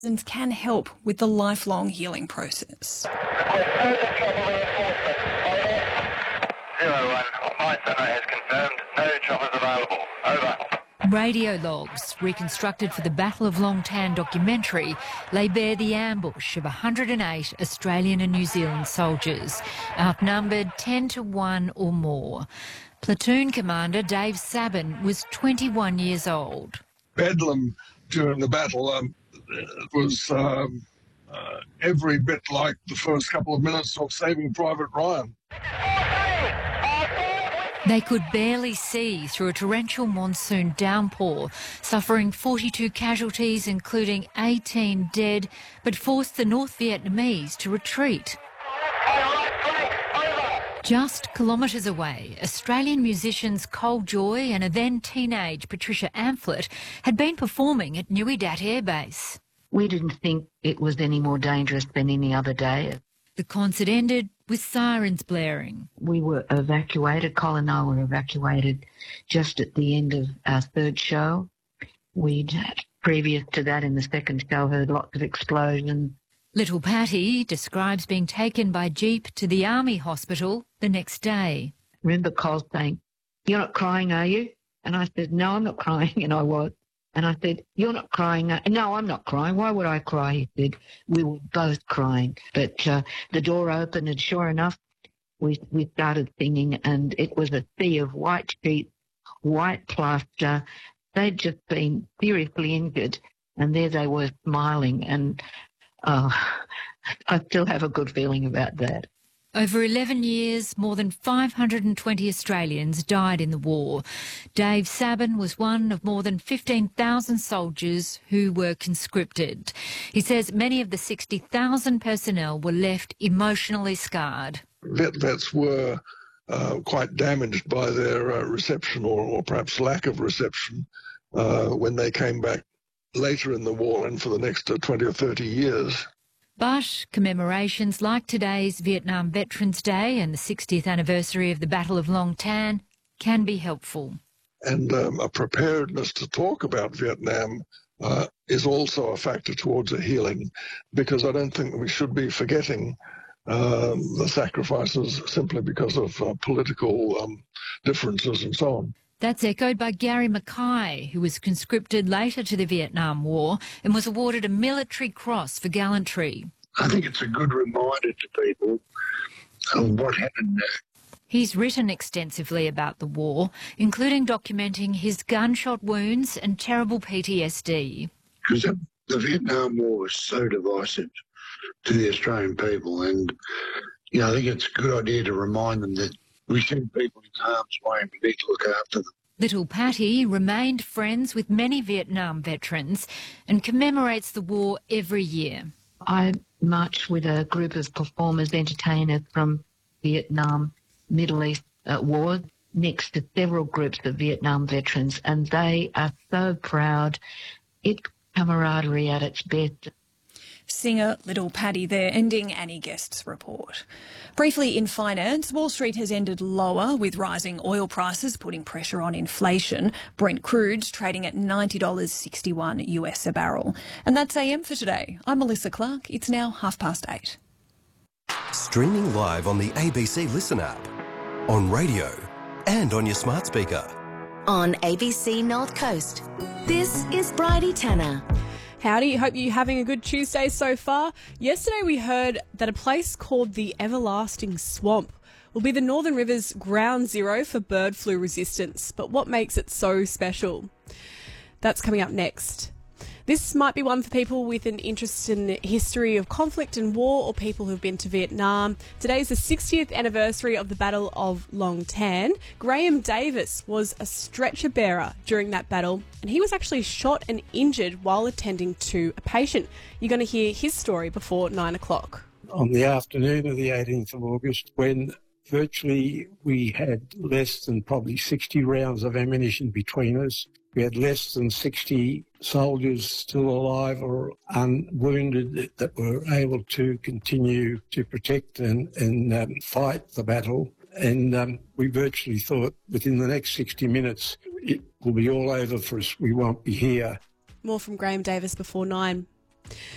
and can help with the lifelong healing process. 01, my center has confirmed no choppers available. Over. Radio logs, reconstructed for the Battle of Long Tan documentary, lay bare the ambush of 108 Australian and New Zealand soldiers, outnumbered 10-1 or more. Platoon Commander Dave Sabin was 21 years old. Bedlam during the battle was every bit like the first couple of minutes of Saving Private Ryan. They could barely see through a torrential monsoon downpour, suffering 42 casualties, including 18 dead, but forced the North Vietnamese to retreat. Just kilometres away, Australian musicians Cole Joy and a then teenage Patricia Amphlett had been performing at Nui Dat Air Base. We didn't think it was any more dangerous than any other day. The concert ended with sirens blaring. We were evacuated. Cole and I were evacuated just at the end of our third show. We'd, previous to that in the second show, heard lots of explosions. Little Patty describes being taken by jeep to the Army hospital the next day. Remember Cole saying, "You're not crying, are you?" And I said, "No, I'm not crying," and I was. And I said, "You're not crying." "No, I'm not crying. Why would I cry?" He said. We were both crying. But the door opened and sure enough, we started singing and it was a sea of white sheets, white plaster. They'd just been seriously injured and there they were smiling and I still have a good feeling about that. Over 11 years, more than 520 Australians died in the war. Dave Sabin was one of more than 15,000 soldiers who were conscripted. He says many of the 60,000 personnel were left emotionally scarred. Vets were quite damaged by their reception or perhaps lack of reception when they came back later in the war and for the next 20 or 30 years. But commemorations like today's Vietnam Veterans Day and the 60th anniversary of the Battle of Long Tan can be helpful. And a preparedness to talk about Vietnam is also a factor towards a healing, because I don't think we should be forgetting the sacrifices simply because of political differences and so on. That's echoed by Gary Mackay, who was conscripted later to the Vietnam War and was awarded a military cross for gallantry. I think it's a good reminder to people of what happened there. He's written extensively about the war, including documenting his gunshot wounds and terrible PTSD. Because the Vietnam War was so divisive to the Australian people, and I think it's a good idea to remind them that we send people in harm's way and we need to look after them. Little Patty remained friends with many Vietnam veterans and commemorates the war every year. I marched with a group of performers, entertainers from Vietnam, Middle East war, next to several groups of Vietnam veterans, and they are so proud. It's camaraderie at its best. Singer Little Patty there, ending Annie Guest's report. Briefly in finance, Wall Street has ended lower with rising oil prices putting pressure on inflation. Brent crude's trading at $90.61 US a barrel. And that's AM for today. I'm Melissa Clark. It's now 8:30. Streaming live on the ABC Listen app, on radio and on your smart speaker. On ABC North Coast, this is Bridie Tanner. Howdy, hope you're having a good Tuesday so far. Yesterday we heard that a place called the Everlasting Swamp will be the Northern Rivers ground zero for bird flu resistance. But what makes it so special? That's coming up next. This might be one for people with an interest in the history of conflict and war, or people who've been to Vietnam. Today's the 60th anniversary of the Battle of Long Tan. Graham Davis was a stretcher bearer during that battle, and he was actually shot and injured while attending to a patient. You're going to hear his story before 9 o'clock. On the afternoon of the 18th of August, when virtually we had less than probably 60 rounds of ammunition between us, we had less than 60 soldiers still alive or unwounded that were able to continue to protect and fight the battle. And we virtually thought within the next 60 minutes it will be all over for us. We won't be here. More from Graham Davis before 9.